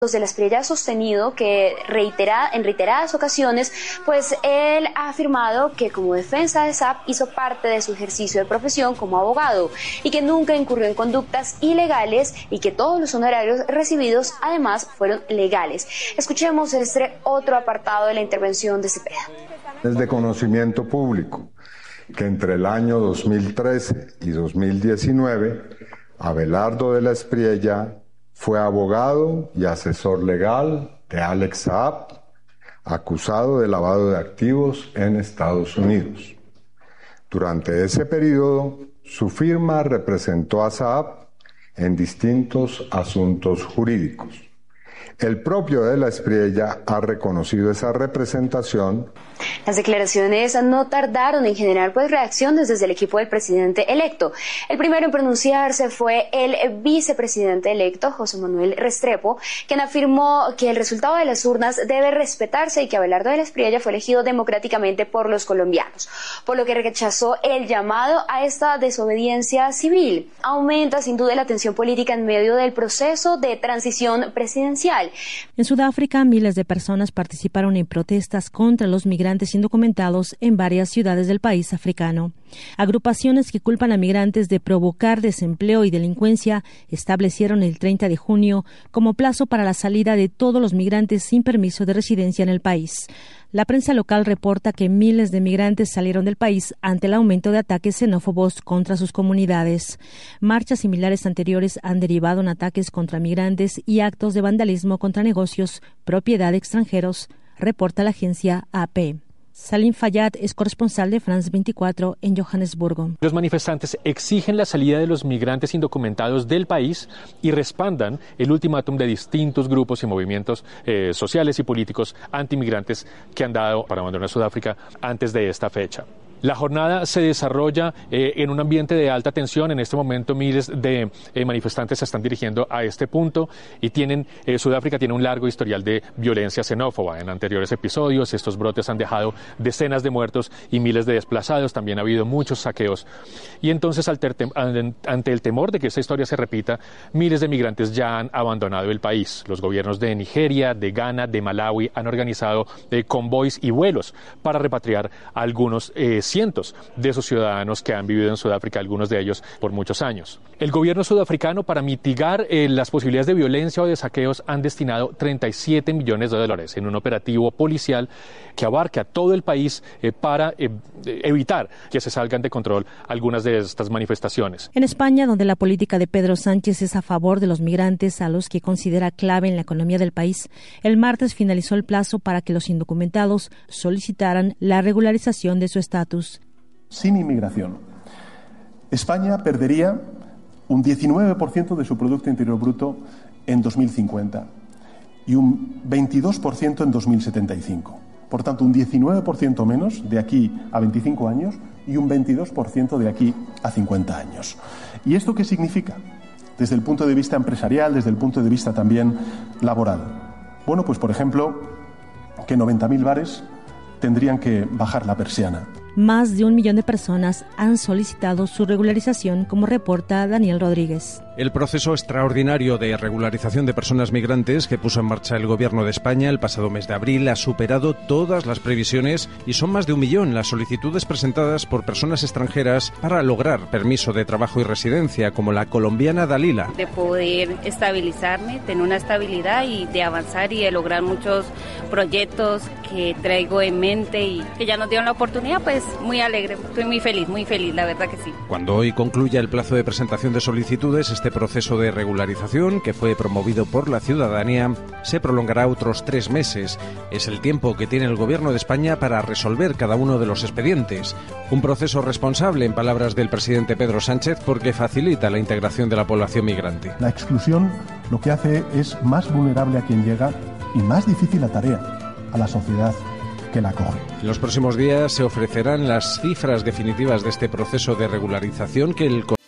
de la Espriella ha sostenido que en reiteradas ocasiones, pues él ha afirmado que como defensa de SAP hizo parte de su ejercicio de profesión como abogado y que nunca incurrió en conductas ilegales y que todos los honorarios recibidos además fueron legales. Escuchemos este otro apartado de la intervención de Cepeda. Es de conocimiento público que entre el año 2013 y 2019, Abelardo de la Espriella fue abogado y asesor legal de Alex Saab, acusado de lavado de activos en Estados Unidos. Durante ese periodo, su firma representó a Saab en distintos asuntos jurídicos. El propio de la Espriella ha reconocido esa representación. Las declaraciones no tardaron en generar reacciones desde el equipo del presidente electo. El primero en pronunciarse fue el vicepresidente electo, José Manuel Restrepo, quien afirmó que el resultado de las urnas debe respetarse y que Abelardo de la Espriella fue elegido democráticamente por los colombianos, por lo que rechazó el llamado a esta desobediencia civil. Aumenta sin duda la tensión política en medio del proceso de transición presidencial. En Sudáfrica, miles de personas participaron en protestas contra los migrantes indocumentados en varias ciudades del país africano. Agrupaciones que culpan a migrantes de provocar desempleo y delincuencia establecieron el 30 de junio como plazo para la salida de todos los migrantes sin permiso de residencia en el país. La prensa local reporta que miles de migrantes salieron del país ante el aumento de ataques xenófobos contra sus comunidades. Marchas similares anteriores han derivado en ataques contra migrantes y actos de vandalismo contra negocios, propiedad de extranjeros, reporta la agencia AP. Salim Fayyad es corresponsal de France 24 en Johannesburgo. Los manifestantes exigen la salida de los migrantes indocumentados del país y respaldan el ultimátum de distintos grupos y movimientos sociales y políticos antimigrantes que han dado para abandonar Sudáfrica antes de esta fecha. La jornada se desarrolla en un ambiente de alta tensión. En este momento miles de manifestantes se están dirigiendo a este punto y Sudáfrica tiene un largo historial de violencia xenófoba. En anteriores episodios estos brotes han dejado decenas de muertos y miles de desplazados. También ha habido muchos saqueos. Y entonces ante el temor de que esta historia se repita, miles de migrantes ya han abandonado el país. Los gobiernos de Nigeria, de Ghana, de Malawi han organizado convoys y vuelos para repatriar a algunos cientos de sus ciudadanos que han vivido en Sudáfrica, algunos de ellos por muchos años. El gobierno sudafricano, para mitigar las posibilidades de violencia o de saqueos, han destinado 37 millones de dólares en un operativo policial que abarca todo el país para evitar que se salgan de control algunas de estas manifestaciones. En España, donde la política de Pedro Sánchez es a favor de los migrantes a los que considera clave en la economía del país, el martes finalizó el plazo para que los indocumentados solicitaran la regularización de su estatus. Sin inmigración, España perdería un 19% de su Producto Interior Bruto en 2050 y un 22% en 2075. Por tanto, un 19% menos de aquí a 25 años y un 22% de aquí a 50 años. ¿Y esto qué significa? Desde el punto de vista empresarial, desde el punto de vista también laboral. Bueno, pues por ejemplo, que 90.000 bares tendrían que bajar la persiana. Más de 1 millón de personas han solicitado su regularización, como reporta Daniel Rodríguez. El proceso extraordinario de regularización de personas migrantes que puso en marcha el Gobierno de España el pasado mes de abril ha superado todas las previsiones y son más de 1 millón las solicitudes presentadas por personas extranjeras para lograr permiso de trabajo y residencia, como la colombiana Dalila. De poder estabilizarme, tener una estabilidad y de avanzar y de lograr muchos proyectos que traigo en mente y que ya nos dieron la oportunidad, pues muy alegre, estoy muy feliz, la verdad que sí. Cuando hoy concluya el plazo de presentación de solicitudes, este proceso de regularización, que fue promovido por la ciudadanía, se prolongará otros 3 meses. Es el tiempo que tiene el Gobierno de España para resolver cada uno de los expedientes. Un proceso responsable, en palabras del presidente Pedro Sánchez, porque facilita la integración de la población migrante. La exclusión lo que hace es más vulnerable a quien llega y más difícil la tarea a la sociedad que la acoge. En los próximos días se ofrecerán las cifras definitivas de este proceso de regularización que el